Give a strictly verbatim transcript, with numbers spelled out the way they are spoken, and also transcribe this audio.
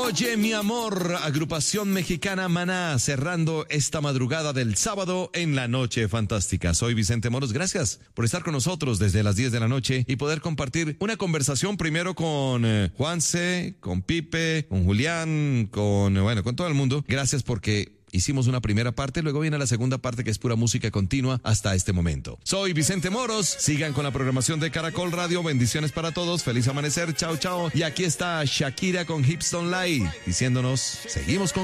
Oye, mi amor, agrupación mexicana Maná, cerrando esta madrugada del sábado en la Noche Fantástica. Soy Vicente Moros, gracias por estar con nosotros desde las diez de la noche y poder compartir una conversación primero con eh, Juanse, con Pipe, con Julián, con, eh, bueno, con todo el mundo. Gracias porque hicimos una primera parte, luego viene la segunda parte que es pura música continua hasta este momento. Soy Vicente Moros, sigan con la programación de Caracol Radio, bendiciones para todos, feliz amanecer, chao chao. Y aquí está Shakira con Hips Don't Lie, diciéndonos, seguimos con